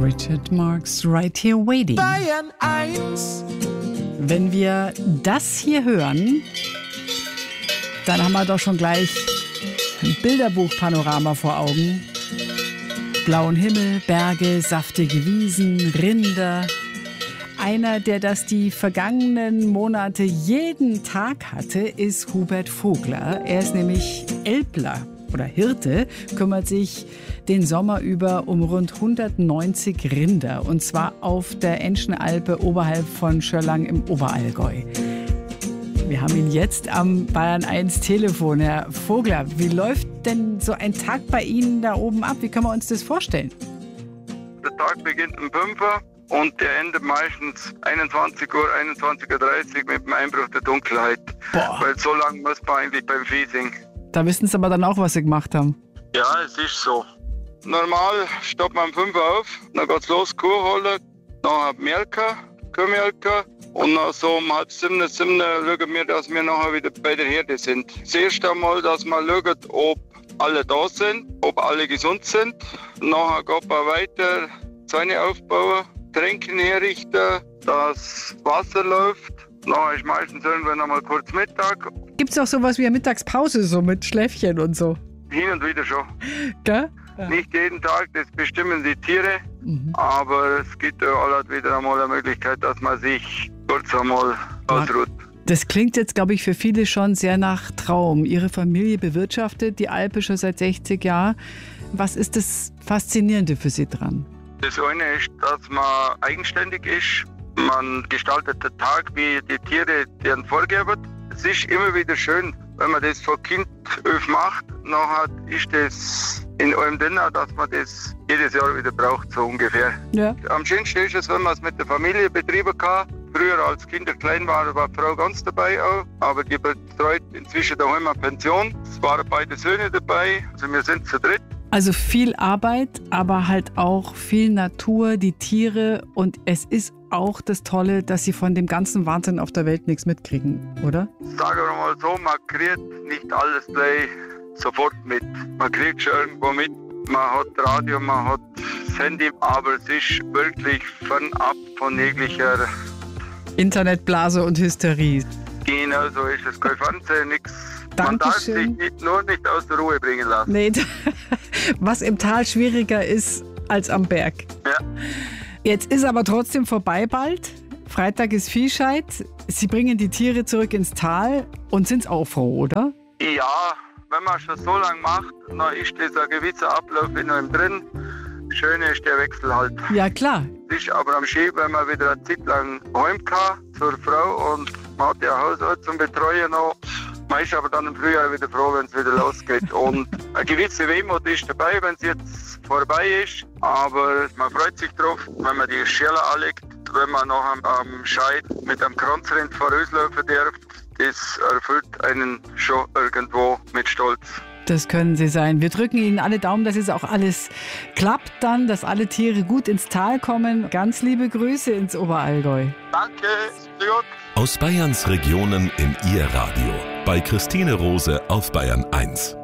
Richard Marx, Right Here Waiting. Bayern 1. Wenn wir das hier hören, dann haben wir doch schon gleich ein Bilderbuchpanorama vor Augen. Blauen Himmel, Berge, saftige Wiesen, Rinder. Einer, der das die vergangenen Monate jeden Tag hatte, ist Hubert Vogler. Er ist nämlich Elbler oder Hirte, kümmert sich den Sommer über um rund 190 Rinder. Und zwar auf der Enschenalpe oberhalb von Schörlang im Oberallgäu. Wir haben ihn jetzt am Bayern 1 Telefon. Herr Vogler, wie läuft denn so ein Tag bei Ihnen da oben ab? Wie können wir uns das vorstellen? Der Tag beginnt um 5 Uhr und der endet meistens 21 Uhr, 21.30 Uhr mit dem Einbruch der Dunkelheit. Boah. Weil so lange muss man eigentlich beim Viehsing. Da wissen Sie aber dann auch, was Sie gemacht haben. Ja, es ist so. Normal steht man um 5 Uhr auf, dann geht's los, Kuh holen, nachher Melker, Kuhmelker und dann so um 6:30, 7 schauen wir, dass wir nachher wieder bei der Herde sind. Das erste einmal, dass man schaut, ob alle da sind, ob alle gesund sind. Nachher geht man weiter, Zäune aufbauen, Tränken herrichten, dass Wasser läuft. Nachher ist meistens irgendwann einmal kurz Mittag. Gibt es auch sowas wie eine Mittagspause, so mit Schläfchen und so? Hin und wieder schon. Gell? Ja. Nicht jeden Tag, das bestimmen die Tiere, aber es gibt ja wieder einmal eine Möglichkeit, dass man sich kurz einmal ausruht. Das klingt jetzt, glaube ich, für viele schon sehr nach Traum. Ihre Familie bewirtschaftet die Alpe schon seit 60 Jahren. Was ist das Faszinierende für Sie dran? Das eine ist, dass man eigenständig ist. Man gestaltet den Tag, wie die Tiere deren vorgeben. Es ist immer wieder schön, wenn man das von Kind auf macht. Nachher ist das in allem drin, dass man das jedes Jahr wieder braucht, so ungefähr. Ja. Am schönsten ist es, wenn man es mit der Familie betrieben kann. Früher, als Kinder klein waren, war die Frau ganz dabei auch. Aber die betreut inzwischen daheim eine Pension. Es waren beide Söhne dabei, also wir sind zu dritt. Also viel Arbeit, aber halt auch viel Natur, die Tiere. Und es ist auch das Tolle, dass Sie von dem ganzen Wahnsinn auf der Welt nichts mitkriegen, oder? Sagen wir mal so, man kriegt nicht alles gleich sofort mit. Man kriegt schon irgendwo mit. Man hat Radio, man hat das Handy, aber es ist wirklich fernab von jeglicher Internetblase und Hysterie. Genau so ist es. Kein Fernsehen, nichts. Man darf sich nicht aus der Ruhe bringen lassen. Nee, was im Tal schwieriger ist als am Berg. Ja. Jetzt ist aber trotzdem vorbei bald. Freitag ist Viehscheid. Sie bringen die Tiere zurück ins Tal und sind auch froh, oder? Ja, wenn man schon so lange macht, dann ist das ein gewisser Ablauf in einem drin. Schön ist der Wechsel halt. Ja, klar. Es ist aber am Ski, wenn man wieder eine Zeit lang heim kann zur Frau und man hat ja Hausarzt zum Betreuen noch. Man ist aber dann im Frühjahr wieder froh, wenn es wieder losgeht. Und eine gewisse Wehmut ist dabei, wenn es jetzt vorbei ist. Aber man freut sich drauf, wenn man die Schelle anlegt, wenn man noch am Scheid mit einem Kranzrind vorauslaufen darf. Das erfüllt einen schon irgendwo mit Stolz. Das können Sie sein. Wir drücken Ihnen alle Daumen, dass es auch alles klappt dann, dass alle Tiere gut ins Tal kommen. Ganz liebe Grüße ins Oberallgäu. Danke, Stuart. Aus Bayerns Regionen in Ihr Radio. Bei Christine Rose auf Bayern 1.